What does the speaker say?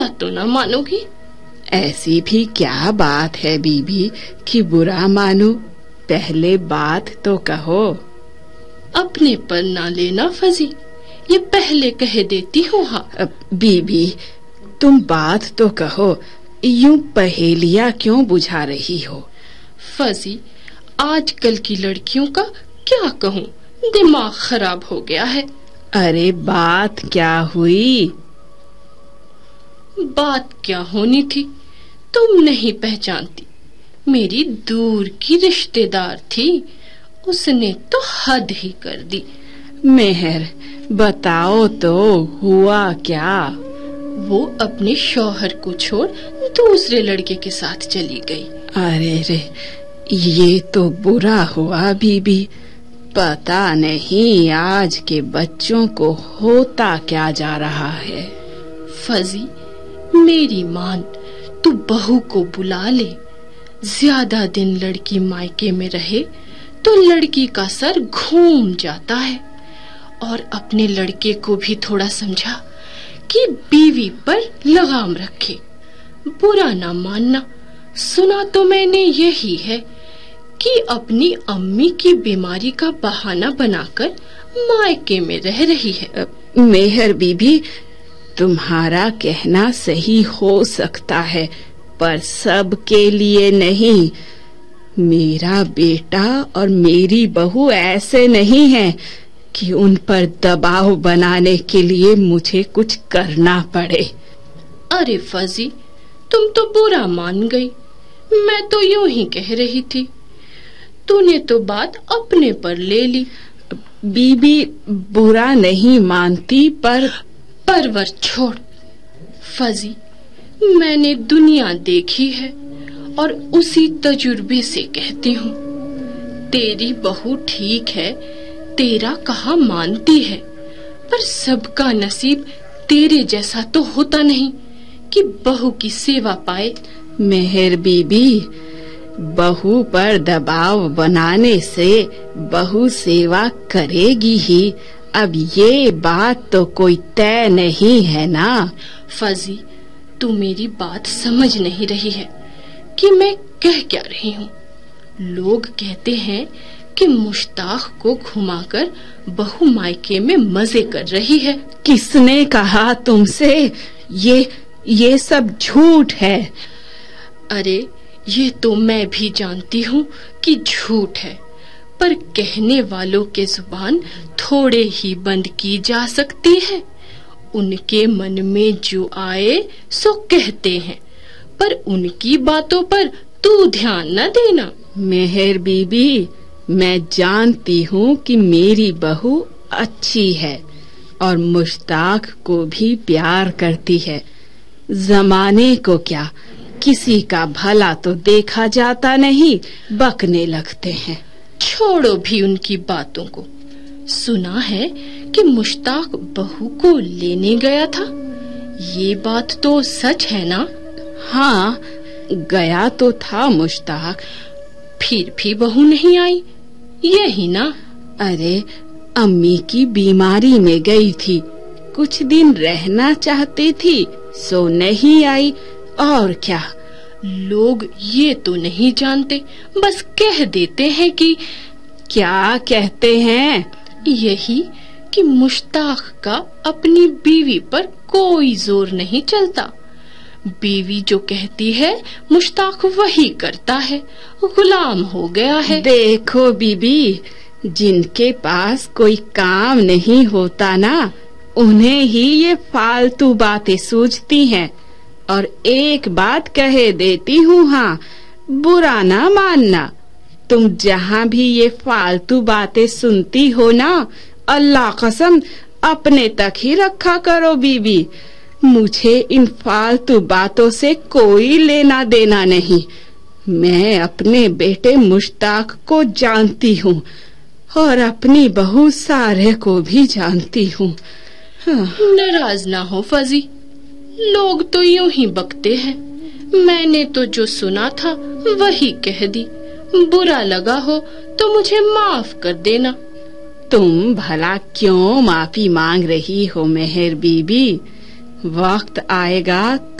तो ना मानोगी? ऐसी भी क्या बात है बीबी कि बुरा मानूं? पहले बात तो कहो। अपने पर ना लेना फजी, ये पहले कह देती हूँ। हाँ बीबी तुम बात तो कहो, यूं पहेलियां क्यों बुझा रही हो? फजी, आजकल की लड़कियों का क्या कहूँ, दिमाग खराब हो गया है। अरे बात क्या हुई? बात क्या होनी थी, तुम नहीं पहचानती। मेरी दूर की रिश्तेदार थी, उसने तो हद ही कर दी। मेहर बताओ तो हुआ क्या? वो अपने शौहर को छोड़ दूसरे लड़के के साथ चली गई। अरे रे, ये तो बुरा हुआ बीबी। पता नहीं आज के बच्चों को होता क्या जा रहा है। फजी मेरी मान, तू बहू को बुला ले। ज्यादा दिन लड़की मायके में रहे तो लड़की का सर घूम जाता है। और अपने लड़के को भी थोड़ा समझा कि बीवी पर लगाम रखे। बुरा ना मानना, सुना तो मैंने यही है कि अपनी अम्मी की बीमारी का बहाना बनाकर मायके में रह रही है। मेहर बीबी, तुम्हारा कहना सही हो सकता है, पर सब के लिए नहीं। मेरा बेटा और मेरी बहू ऐसे नहीं है कि उन पर दबाव बनाने के लिए मुझे कुछ करना पड़े। अरे फजी, तुम तो बुरा मान गई। मैं तो यूं ही कह रही थी, तूने तो बात अपने पर ले ली। बीबी बुरा नहीं मानती, परवर छोड़। फजी, मैंने दुनिया देखी है और उसी तजुर्बे से कहती हूँ। तेरी बहू ठीक है, तेरा कहा मानती है, पर सबका नसीब तेरे जैसा तो होता नहीं कि बहू की सेवा पाए। मेहर बीबी, बहू पर दबाव बनाने से बहू सेवा करेगी ही। अब ये बात तो कोई तय नहीं है ना। फजी, तू मेरी बात समझ नहीं रही है कि मैं कह क्या रही हूँ। लोग कहते हैं कि मुश्ताक को घुमाकर बहू मायके में मजे कर रही है। किसने कहा तुमसे? ये सब झूठ है। अरे ये तो मैं भी जानती हूँ कि झूठ है, पर कहने वालों के जुबान थोड़े ही बंद की जा सकती है। उनके मन में जो आए सो कहते हैं, पर उनकी बातों पर तू ध्यान न देना। मेहर बीबी, मैं जानती हूँ कि मेरी बहू अच्छी है और मुश्ताक को भी प्यार करती है। जमाने को क्या, किसी का भला तो देखा जाता नहीं, बकने लगते हैं। छोड़ो भी उनकी बातों को। सुना है कि मुश्ताक बहू को लेने गया था, ये बात तो सच है ना? हाँ, गया तो था मुश्ताक। फिर भी बहू नहीं आई, यही ना? अरे अम्मी की बीमारी में गई थी, कुछ दिन रहना चाहती थी, सो नहीं आई। और क्या? लोग ये तो नहीं जानते, बस कह देते हैं कि। क्या कहते हैं? यही कि मुश्ताक का अपनी बीवी पर कोई जोर नहीं चलता। बीवी जो कहती है मुश्ताक वही करता है, गुलाम हो गया है। देखो बीबी, जिनके पास कोई काम नहीं होता ना, उन्हें ही ये फालतू बातें सूझती हैं। और एक बात कहे देती हूँ, हाँ, बुरा ना मानना। तुम जहाँ भी ये फालतू बातें सुनती हो ना, अल्लाह कसम अपने तक ही रखा करो बीबी। मुझे इन फालतू बातों से कोई लेना देना नहीं। मैं अपने बेटे मुश्ताक को जानती हूँ और अपनी बहू सारे को भी जानती हूँ। नाराज ना हो फजी, लोग तो यूं ही बकते हैं। मैंने तो जो सुना था वही कह दी। बुरा लगा हो तो मुझे माफ कर देना। तुम भला क्यों माफी मांग रही हो मेहर बीबी? वक्त आएगा